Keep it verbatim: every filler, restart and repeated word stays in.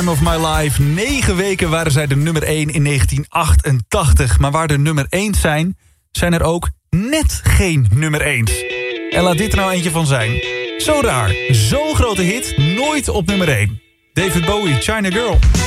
Time of My Life. Negen weken waren zij de nummer één in negentien achtentachtig. Maar waar de nummer één zijn, zijn er ook net geen nummer één. En laat dit er nou eentje van zijn. Zo raar, zo'n grote hit, nooit op nummer één. David Bowie, China Girl.